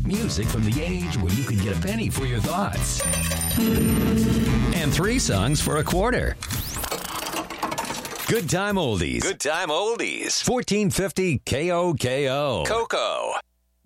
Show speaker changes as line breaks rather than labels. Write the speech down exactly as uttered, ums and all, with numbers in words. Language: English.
Music from the age when you could get a penny for your thoughts. And three songs for a quarter. Good Time Oldies. Good Time Oldies. fourteen fifty K O K O. Coco.